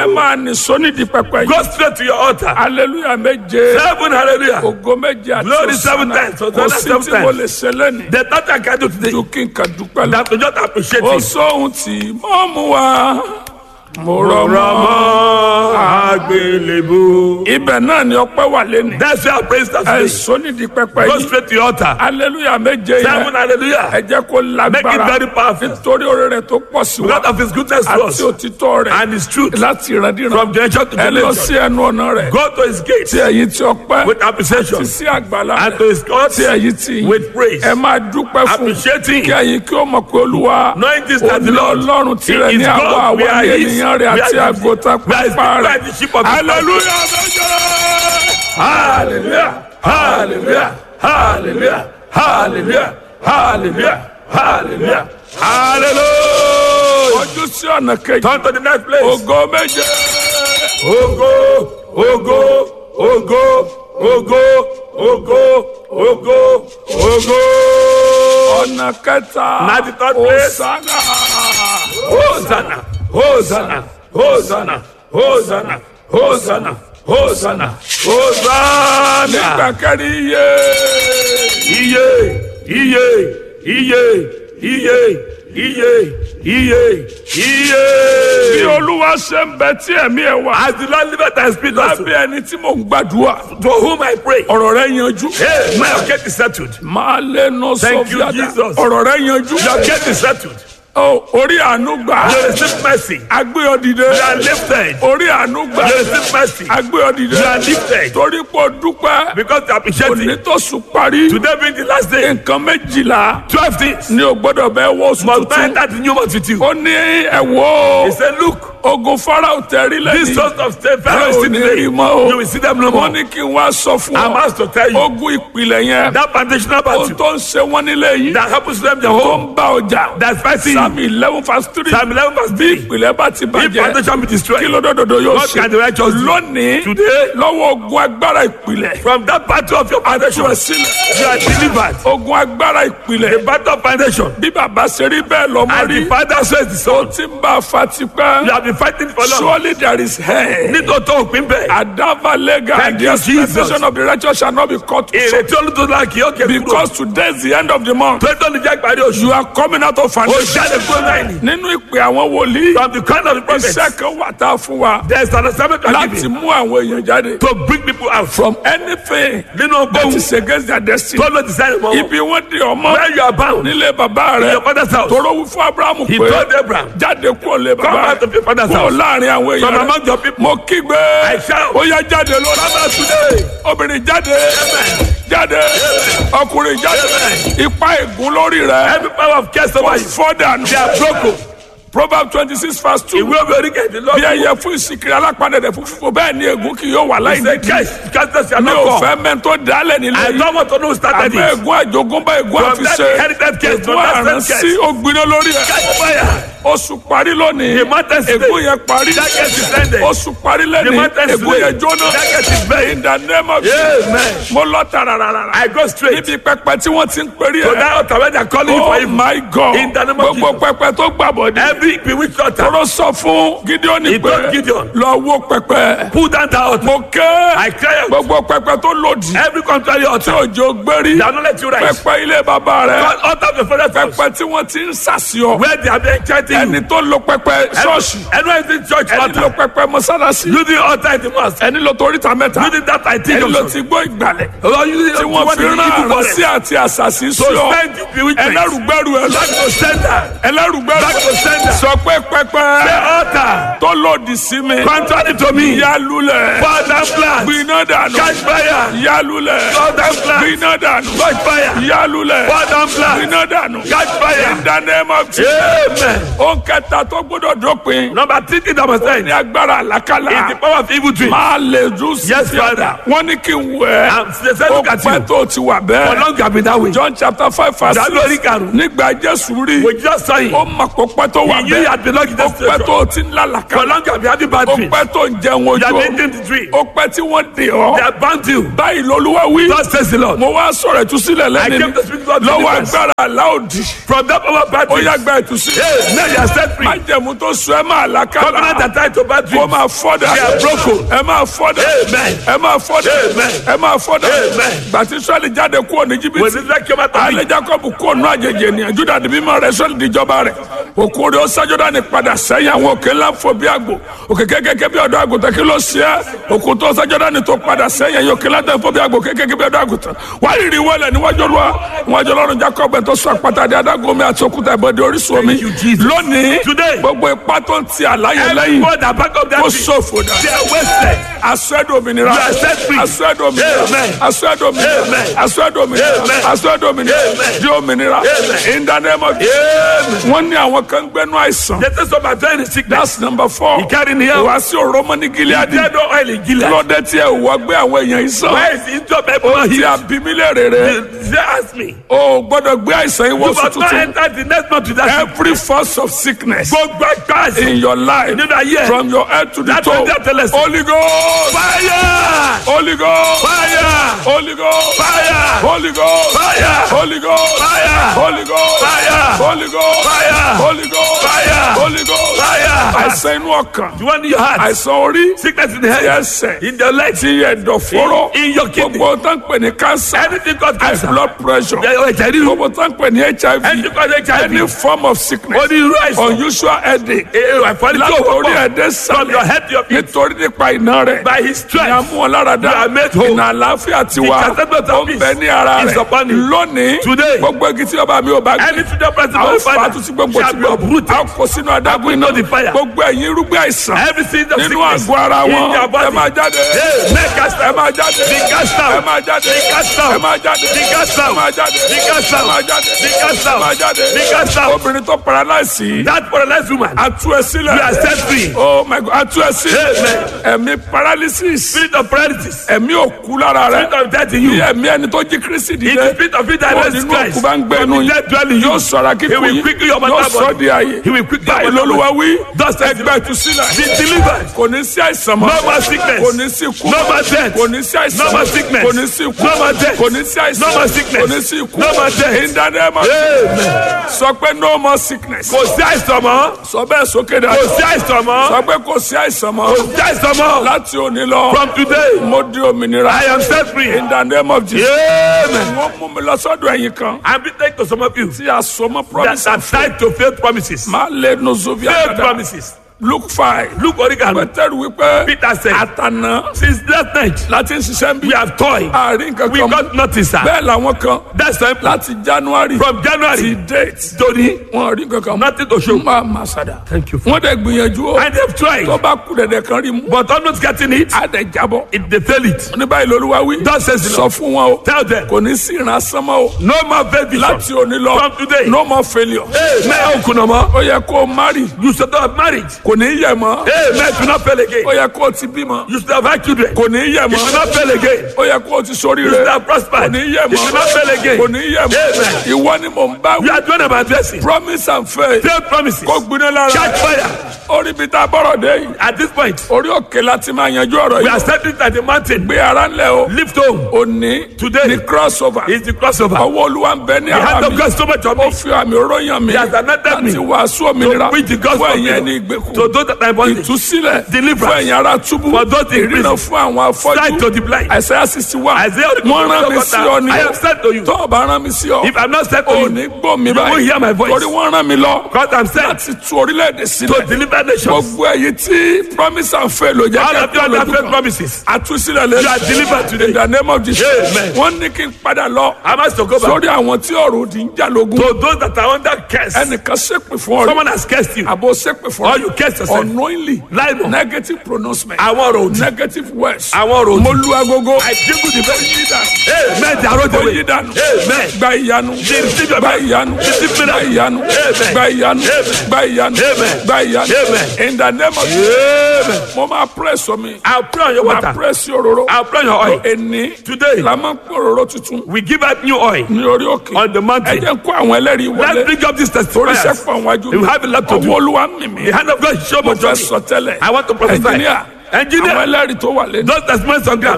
ẹ máa ní sóní di pẹpẹ yìí. Go straight to your altar. hallelujah méje. 7 hallelujah. ògo méje àti Glory 7 times. kò Hosanna sí 7 tí mo times. lè ṣe lẹ́nu. The that I can do today. ju kí n kà dúpẹ́ lọ. That to just appreciate ó him. sóhun tí mo mú wá. mo rọ mọ́. Rama àgbélébùú. ibẹ̀ náà ni ọpẹ́ wà lẹ́nu. That's why I praise that ẹ today. sóní di pẹpẹ Go yìí. straight to your altar. hallelujah méje 7 yẹn. hallelujah. ẹ jẹ́ kó Make it lágbára. very powerful. nítorí oore rẹ̀ tó pọ̀ sí wa. Because of his goodness to àti us òtítọ́ rẹ̀. and his truth. láti ìrandíran. From generation to ẹ lọ generation. sí ẹnu ọ̀nà rẹ̀. Go to his gate tí ẹ̀yin tí ọpẹ́. with appreciation. ti sí àgbàlá And rẹ̀. to his courts tí ẹ̀yin tí with praise. ẹ máa dúpẹ́ fún. Appreciating. kí ẹ̀yin kí ó mọ̀ pé olúwa. Knowing this that the Lord ọlọ́run tirẹ̀ he ní is àwa God. We àwa are his. ènìyàn rẹ̀ We àti are his. àgùntàn We are his pápá people rẹ̀. and the sheep of his hallelujah méje. Hallelujah. Hallelujah. Hallelujah. Hallelujah. Hallelujah. Hallelujah. Hallelujah. ojú sí ọ̀nà kejì. Turn to the next place. ògo méje. Ogo, ogo, ogo, ogo, ogo, ogo, ogo. ọ̀nà kẹta. Now the third place. Hosanna. Hosanna, Hosanna, Hosanna, Hosanna, Hosanna, Hosanna, nígbà Hosanna. kẹrin iye. Iye, iye, iye, iye, iye, iye, iye. bí olúwa ṣe ń bẹ tí ẹ̀mí ẹ̀ wà. As the Lord liveth and speak also, lábẹ́ ẹni tí mò ń gbàdúrà. to whom I pray, ọ̀rọ̀ rẹ̀ yanjú. hey, my case is settled. máa lé nọ Thank you, sọ́fíàdà. Jesus. ọ̀rọ̀ rẹ̀ yanjú. Your case is settled. orí àánú gbà. You receive mercy. agbé ọ dìde. You are lifted. orí àánú gbà. You receive mercy. agbé ọ dìde. You are lifted. torí pé o dúpẹ́. Because you appreciate òní it. tó sùn parí. Today being the last day, nǹkan méjìlá 12 things ni o gbọ́dọ̀ bẹ́ẹ̀ wọ́ oṣù must bind tuntun. that new month with you. ó ní ẹ̀wọ́ He said, look, ogun Fáráò tẹ̀rí these lẹ́yìn. sons of Pharaoh ò is ní today. rí mọ́ o. You will see them no more. wọ́n ní kí n wá sọ fún I'm ọ. asked to tell you ogun ìpìlẹ̀ yẹn. that foundational ohun battle tó ń ṣe wọ́n nílé yìí. that happens to them the tó home ń bá ọjà. that's fighting Psalm 11 verse 3. Psalm 11 verse 3. ìpìlẹ̀ bá ti If bàjẹ́. foundation be kí destroyed, ló dòdòdó yóò what ṣe. can the righteous do? lónìí Today, lọ́wọ́ ogun agbára ìpìlẹ̀. from that battle of your foundation, you are delivered. ogun agbára The ìpìlẹ̀. battle of foundation, bí bàbá ṣe rí bẹ́ẹ̀ lọ́mọ and the rí. father says the ó son. ti ń bá a fa tipẹ́. You have been fighting for long. surely there is hell. Nítòótọ́ òpin bẹ́ẹ̀. Adava lega Thank and the you, Jesus. expectation of the righteous shall not be cut short. Ìrètí olùdókòlá kì yóò kẹ́ kúrò. Because today is the end of the month. Tóyítọ́ ní jẹ́ ìparí oṣù. You are coming out of O foundation. jáde kúrò náà ni. Nínú ìpè àwọn wòlíì. From the crown of the prophets, Iṣẹ́ kan wà tá a fún wa. there is an assignment to Láti give mú àwọn èèyàn jáde. to bring people out From anything nínú that ọgbọ́n is against their destiny. tó ló ti sáré mọ́ wọn. Ibi wọ́n di ọmọ. Where you are bound, Nílé bàbá in rẹ̀. your father's house, Tòró wí fún Abrahamu he pé. told Abraham, Jáde kúrò lé come bàbá out of rẹ̀. your father's Kúrò house. láàrin àwọn From èèyàn among rẹ̀. your people, Mo kígbe. I shout. Ó yá jáde lórí. Come out today. Obìnrin jáde. Jáde. Ọkùnrin jáde. Amen. Ipa ègún lórí rẹ̀. Every power of curse over you, Fọ́dà they are broken. Proverbs 26 verse 2. Ìwé òwe orí kẹ̀dín Bí lọ́kùn. ẹyẹ fún ìsìnkiri alápàdẹ̀dẹ̀ fún fífò bẹ́ẹ̀ ni ègún kì yóò wà láì Say, nídìí. curse shall Mi not ò come. fẹ́ mẹ́ni tó dálẹ̀ nílé I yìí. don't want to know who started Àbẹ́ it. ègún àjogúnbá ègún From that àfiṣe. inherited case, Ègún from that àrán same sí case. ògbiná lórí ẹ̀. Catch fire. Oṣù parí lónìí. The mountain today. Ègún yẹn parí. That case is ended. Oṣù parí The lẹ́nìí. mountain Ègún today. yẹn jóná. That case is buried. In the name of Amen. Jesus. Mo lọ tararara. I go straight Níbi pẹpẹ tí wọ́n ti ń perí to ẹ̀. that altar where they are calling you for Oh evil. my God. In the name of Gbogbo Jesus. pẹpẹ tó gbàbọ̀dé. Every bewitched altar, Tọ́rọ sọ fún Gideon He told pé Gideon, lọ wó pẹpẹ. pull down that altar. Mo ké I cry out. gbogbo pẹpẹ tó lòdì. Every contrary Tí altar, òjò gbérí. they are not let you rise. Pẹpẹ ilé bàbá rẹ̀. God, altar of your father's house, Pẹpẹ tí wọ́n ti ń sàṣìọ́. where they have been chanting you. Ẹni tó lo pẹpẹ ṣọ́ọ̀ṣì. Anyone in church Ẹni lo altar, pẹpẹ mọ́sálásí. using altar in the mosque, Ẹni lo toríta mẹ́ta. using that I think Ẹni lo of ti gbó ìgbàlẹ̀. tí Tí wọ́n fi rán àrùn sí àti àṣàṣì sí So ọ. send you bewitchment. Ẹlẹ́rùgbẹ́rù ẹ̀ Back to sender. ẹlẹ́rùgbẹ́rù Back to sender. sọ pé The pẹpẹ altar, tó lòdì sí mi. contrary to me, Yálulẹ̀. fall down flat, Gbiná dànù. catch fire, Yálulẹ̀. fall down flat, Gbiná dànù. catch fire, Yálulẹ̀. fall down flat, Gbiná dànù. catch fire. In the name of Jesus. Amen. Ó ń kẹta tó gbọ́dọ̀ dópin. Number 3 thing that must end Ní agbára is the àlákàlà. power of evil dream. Máa lè dùn sí Yes, ti Father. ọ̀dà. Wọ́n ní kí n wẹ̀. They said, Ó look at pẹ́ you. tó ti wà For bẹ́ẹ̀. long you have been that way. John chapter 5 verse Dàbí orí 6. karùn-ún. Nígbà Jésù rí. We just saw him. Ó mọ̀ kó pẹ́ tó wà He knew he bẹ́ẹ̀. had belonged to Ó this pẹ́ situation. tó ti ń lálàkàlà. For For long you have been having bad ó dreams. pẹ́ tó ń jẹun You have ojú been eating the dream. ó pẹ́ tí wọ́n dè They ọ́ have bound you. báyìí lolúwa wí Thus says the Lord. mo wá sọ̀rọ̀ ìtúsílẹ̀ I lẹ́ni came to speak God's lọ́wọ́ deliverance. agbára aláòdì From that power bad ó yá dreams. gba ìtúsílẹ̀ Now you are set free. májẹ̀mú tó sọ ẹ máa Covenant làkàlà that tied to bad ó dreams. máa fọ́dà They are broken. ẹ máa fọ́dà Amen. ẹ máa fọ́dà Amen. ẹ máa fọ́dà Amen. gbàtí sọ́ọ̀lì jáde kúrò ní When jìbìtì Israel came out of alẹ́ it, jacob kúrò nù àjèjì ènìyàn juda di mímọ́ rẹ̀ sọ́ọ̀lì díjọba rẹ̀ òkú rẹ̀ ó sájọ́dá ní padà sẹ́yìn àwọn òkè ńlá fò bí àgbò òkè kékèké bí ọ̀dọ́ àgùntàn kí ló ṣe é òkú tó sájọ́dá ní tó padà sẹ́yìn ẹ̀yìn òkè ńlá fò bí àgbò kékèké bí ọ̀dọ́ àgùntàn wàá rírì wọlé níwájú Olúwa níwájú Ọlọ́run jacob ẹ̀ tó sọ àpáta di adágún omi àti òkúta ìbọ̀dé orísun omi Thank you, Jesus. lónìí Today, gbogbo ipá tó ń ti àlàyé lẹ́yìn everyone that back up that kó dream, ṣòfò dà they are wasted. asẹ́dòmìnira You are set free. asẹ́dòmìnira Amen. asẹ́dòmìnira Amen. asẹ́dòmìnira Amen. asẹ́dòmìnira Amen. di òmìnira Amen. in the name of Amen. wọ́n ní àwọn kan gbẹ́nu àìsàn They say some are dying in sickness. that's number 4 He carrying here. wá sí òrómọ ní Gileadi There no oil in Gilead. lọ́dẹ tí ẹ wọ́ gbé àwọn èèyàn yìí sàn Where is the into people tí a here? bí mi léèrè rẹ̀ They ask me. o gbọ́dọ̀ gbé àìsàn yìí You wọ́n sùn must not tuntun enter the next month with that. every force of sickness Gbogbo ẹgbẹ́ in àìsàn. your life Nínú ayé. from your head to the Láti toe ọjọ́ tẹ́lẹ̀ sí. Holy Ghost Fire! Holy Ghost Fire! Holy Ghost Fire! Holy Ghost Fire! Holy Ghost Fire! Holy Ghost Fire! Holy Ghost Fire! Holy Ghost Fire! Holy Ghost Fire! àìsàn inú ọkàn You want in your heart. àìsàn orí Sickness in the ti head. ẹsẹ̀ In your legs. ti ẹ̀dọ̀fóró In your kidney. gbogbo tó ń pè ní cancer Anything called high cancer. blood pressure HIV. gbogbo tó ń pè ní HIV Anything called any HIV. form of sickness Onírú àìsàn. unusual headache Àìfọ́nì tí láti o orí wọ́pọ̀. ẹ̀dẹ́ From your sálẹ̀ head to your feet. nítorí nípa iná rẹ̀ By his ní strength. amúhànláradá You are made whole. ìnà àlàáfíà tiwa The chastisement ó of ń peace bẹ ní ara is rẹ̀ upon him. lónìí Today. gbogbo igi tí ọba mi ò bá gbé Any future president a ó of fà á father tún sí gbogbo shall tí be uprooted. a ó kó sínú adágún iná the fire. gbogbo ẹ̀yin irúgbìn àìsàn Everything of nínú sickness àgọ́ ara in wọn their body. ẹ máa jáde Amen. Cast ẹ out. máa jáde Be cast out. ẹ máa jáde Be cast out. ẹ máa jáde Be cast out. ẹ máa jáde Be cast ẹ out. máa jáde Be cast ẹ out. máa jáde Be cast out. obìnrin tó paralyze yìí That paralyzed woman. a tú ẹ sílẹ̀ You are set free. oh my God a tú ẹ sílẹ̀ Amen. ẹ̀mí paralysis Spirit of paralysis. ẹ̀mí òkú lára rẹ̀ Spirit of death in bí you. ẹ̀mí ẹni tó jí Kristi If dìde the spirit of it that wọ́n raised nínú òkú Christ. bá ń gbé inú From the yín dead dwell in you. yóò sọ̀rọ̀ He kíkú will yín quickly your yóò mortal sọ body. di ayé He will quickly báyìí your mortal lolúwa wí Thus says the ẹgbẹ́ Lord. ìtúsílẹ̀ Be delivered. kò ní sí àìsàn mọ́ No more sickness. kò ní sí ikú No more death. kò ní sí àìsàn No more sickness. kò ní sí ikú No more death. kò ní sí àìsàn No more sickness. kò ní sí ikú No more death. in the name of Amen. sọ pé no more sickness Kò sí àìsàn mọ́. sọ bẹ́ẹ̀ sókè Kò dáadáa sí àìsàn mọ́. sọ pé kò sí àìsàn mọ́ Kò sí àìsàn mọ́. láti òní lọ From today, mo di òmìnira I am set free. in the name of Jesus Amen. wọ́n mú mi lọ sọ́dọ̀ ẹ̀yin kan I'm being taken to some of you tí a sọ mọ́ that promise are tied to faith promises. máa lé nozovia Faith dada promises. Luke 5 Luke Origan. Pétérù wípé Peter said, àtàná since that night, láti ń ṣiṣẹ́ ń bí we have toiled. àárín We kankan got nothing, sir. bẹ́ẹ̀ làwọn kan That's why láti January from ti January date to the wọn rí kankan nothing to show. máa máa sàdá Thank you. wọ́n dẹ̀ gbìyànjú o And they've tried, tó bá kú dẹ̀dẹ̀ kan rí mu but almost getting it, á dẹ̀ jábọ̀ they fail it. ní báyìí lolúwa wí Thus says the sọ Lord. fún wọn o Tell them, kò ní sí ìran asán mọ́ o no more faith vision. láti òní lọ From today. no more failure Amen. Okunama. ó yẹ kó o marry You should have married. kò ní yẹ mọ́ Amen. Do not fail again. ó yẹ kó o ti bímọ You should have had children. kò ní yẹ You mọ́ should not fail again. ó yẹ kó o ti sórí You should rẹ have prospered. kò ní yẹ You should not fail mọ́ again. kò ní yẹ mọ́ Amen. ìwọ ni mò ń bá You wí are doing about blessing. promise and faith Faith promises. kó gbiná lára Catch fire. orí bí tá a bọ̀rọ̀ dé yìí At this point, orí òkè láti máa yanjú ọ̀rọ̀ we yìí are stepping at the mountain. gbé ara ńlẹ̀ o Lift home. òní Today ní crossover is the crossover. ọwọ́ olúwa ń bẹ ní The hand ara of mi God so much on ó me. fi àmì ròyìn mi He has anointed me láti wàásù òmìnira to preach the gospel fún of ẹ̀yin ẹni freedom. ìgbèkùn To those that are bondage. ìtúsílẹ̀ Deliverance. fún ẹ̀yin ará túbú For those in ìrìnà prison. fún àwọn Sight to afọ́jú the blind. Isaiah 61 Isaiah wọ́n rán mi sí ọ ní I have said to you. tó o bá rán mi sí ọ If I'm not said to ò you, ní gbọ́ mi you won't báyìí hear my voice. torí wọ́n rán mi lọ Because I'm sent láti tú orílẹ̀-èdè to sílẹ̀ deliver nations. gbogbo ẹ̀yin tí promise and faith ló jẹ́ All of you kẹ́kọ̀ọ́ under lójú faith kan promises. àtúnṣílẹ̀ You are delivered today. in the name of Jesus Amen. wọ́n ní kí n padà lọ I must to go back. sórí àwọn tí ọ̀rọ̀ òdì ń jà lógún To those that are under curse. ẹnìkan ṣépè fún ọ̀rọ̀ Someone has cursed you. àbò ṣépè fún Or you curse yourself. unknowingly Láìmọ̀. negative pronouncement Àwọn ọ̀rọ̀ òdì. negative words Àwọn ọ̀rọ̀ mo òdì. lu agogo I jingle the bell. yí dànù Amen. They are rolled ó away. yí dànù Amen. gba ìyanu Receive your gba miracle. ìyanu Receive gba miracle. ìyanu Amen. gba ìyanu Amen. gba ìyanu Amen. gba ìyanu Amen. in the name of Amen. mo máa press omi I'll pray on your máa water. press òróró I'll pray on your oil. ẹni Today, la máa ń pè òróró tuntun we give out new oil ní orí òkè on the ẹ mountain. jẹ́ kó àwọn ẹlẹ́rìí Let's wọlé bring up this oríṣẹ́ testimony. pọ̀ wájú You have a lot to do. ọwọ́ olúwa mímí The hand of God show mo me fẹ́ something. sọ tẹ́lẹ̀ I want to prophesy. ẹnjìníà Engineer. àwọn ẹlẹ́rìí tó wà lẹ́nu Those testimonies on ground.